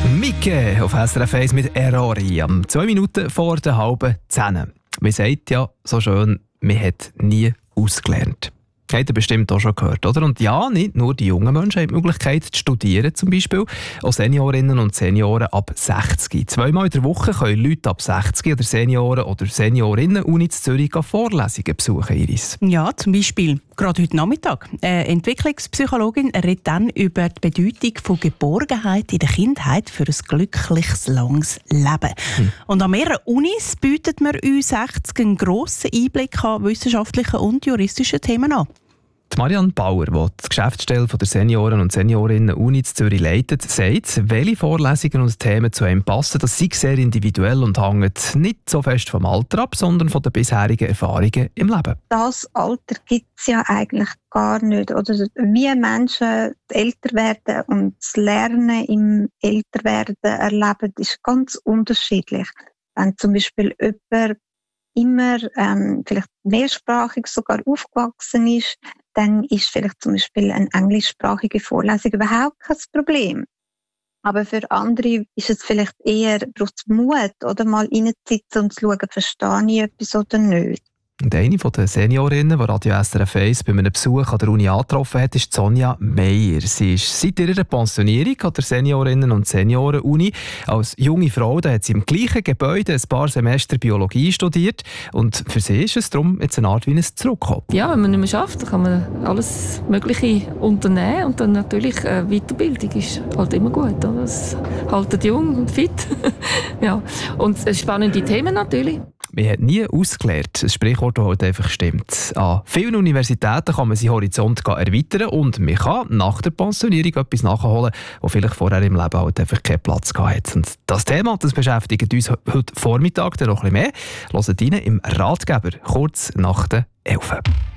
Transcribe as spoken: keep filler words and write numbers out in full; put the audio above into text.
Mike auf S R F eins mit Errori am zwei Minuten vor der halben zehn. Man sagt ja so schön, man hat nie ausgelernt. Habt ihr bestimmt auch schon gehört, oder? Und ja, nicht nur die jungen Menschen haben die Möglichkeit zu studieren, zum Beispiel auch Seniorinnen und Senioren ab sechzig. Zweimal in der Woche können Leute ab sechzig oder Senioren oder Seniorinnen Uni Zürich Vorlesungen besuchen, Iris. Ja, zum Beispiel gerade heute Nachmittag. Eine Entwicklungspsychologin redet dann über die Bedeutung von Geborgenheit in der Kindheit für ein glückliches, langes Leben. Hm. Und an mehreren Unis bietet man uns sechzig einen grossen Einblick an wissenschaftliche und juristische Themen an. Die Marianne Bauer, die die Geschäftsstelle der Senioren und Seniorinnen Uni Zürich leitet, sagt, welche Vorlesungen und Themen zu einem passen. Das sei sehr individuell und hängt nicht so fest vom Alter ab, sondern von den bisherigen Erfahrungen im Leben. Das Alter gibt es ja eigentlich gar nicht. Oder wie Menschen älter werden und das Lernen im Älterwerden erleben, ist ganz unterschiedlich. Wenn zum Beispiel jemand immer ähm, vielleicht mehrsprachig sogar aufgewachsen ist, dann ist vielleicht zum Beispiel eine englischsprachige Vorlesung überhaupt kein Problem. Aber für andere ist es vielleicht eher, braucht es Mut, oder mal reinzusitzen und zu schauen, verstehe ich etwas oder nicht. Und eine der Seniorinnen, die Radio S R F eins bei einem Besuch an der Uni angetroffen hat, ist Sonja Meyer. Sie ist seit ihrer Pensionierung an der Seniorinnen- und Senioren-Uni. Als junge Frau da hat sie im gleichen Gebäude ein paar Semester Biologie studiert. Und für sie ist es darum jetzt eine Art wie ein Zurückkommen. Ja, wenn man nicht mehr schafft, dann kann man alles Mögliche unternehmen. Und dann natürlich äh, Weiterbildung ist halt immer gut. Oder? Es hält jung und fit. Ja. Und spannende Themen natürlich. Man hat nie ausgelernt. Ein Sprichwort, das halt einfach stimmt. An vielen Universitäten kann man seinen Horizont erweitern und man kann nach der Pensionierung etwas nachholen, das vielleicht vorher im Leben halt einfach keinen Platz hatte. Und das Thema, das beschäftigt uns heute Vormittag noch ein bisschen mehr. Hört rein im Ratgeber, kurz nach der elf.